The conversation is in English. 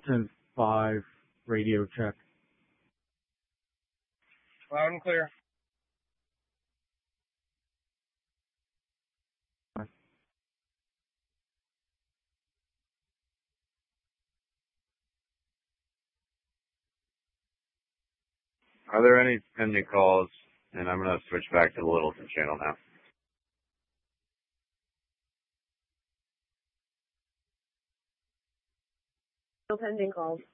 Littleton 5, radio check. Loud and clear. Are there any pending calls? And I'm going to switch back to the Littleton channel now. No pending calls.